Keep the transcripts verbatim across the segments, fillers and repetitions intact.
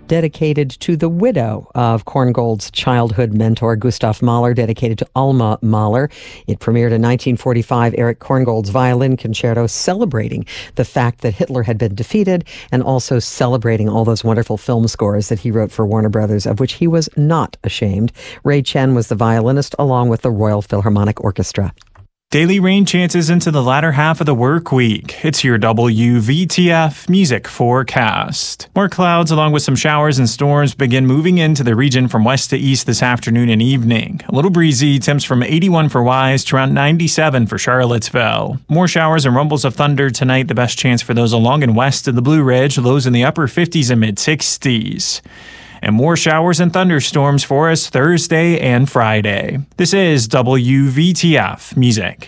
dedicated to the widow of Korngold's childhood mentor, Gustav Mahler, dedicated to Alma Mahler. It premiered in nineteen forty-five, Erich Korngold's violin concerto, celebrating the fact that Hitler had been defeated and also celebrating all those wonderful film scores that he wrote for Warner Brothers, of which he was not ashamed. Ray Chen was the violinist, along with the Royal Philharmonic Orchestra. Daily rain chances into the latter half of the work week. It's your W V T F music forecast. More clouds along with some showers and storms begin moving into the region from west to east this afternoon and evening. A little breezy, temps from eighty-one for Wise to around ninety-seven for Charlottesville. More showers and rumbles of thunder tonight, the best chance for those along and west of the Blue Ridge, lows in the upper fifties and mid sixties. And more showers and thunderstorms for us Thursday and Friday. This is W V T F Music.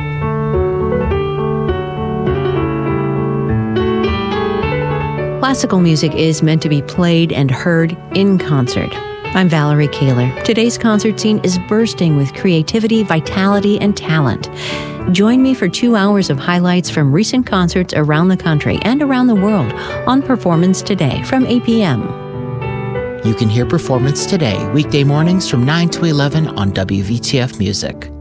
Classical music is meant to be played and heard in concert. I'm Valerie Kaler. Today's concert scene is bursting with creativity, vitality, and talent. Join me for two hours of highlights from recent concerts around the country and around the world on Performance Today from eight p.m. You can hear Performance Today, weekday mornings from nine to eleven on W V T F Music.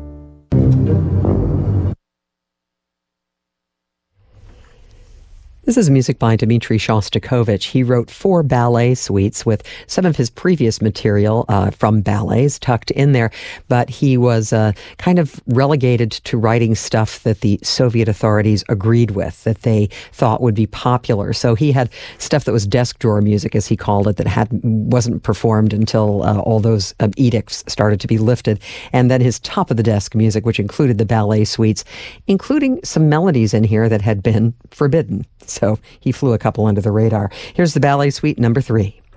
This is music by Dmitri Shostakovich. He wrote four ballet suites with some of his previous material uh, from ballets tucked in there, but he was uh, kind of relegated to writing stuff that the Soviet authorities agreed with, that they thought would be popular. So he had stuff that was desk drawer music, as he called it, that had wasn't performed until uh, all those uh, edicts started to be lifted. And then his top-of-the-desk music, which included the ballet suites, including some melodies in here that had been forbidden. So he flew a couple under the radar. Here's the ballet suite number three.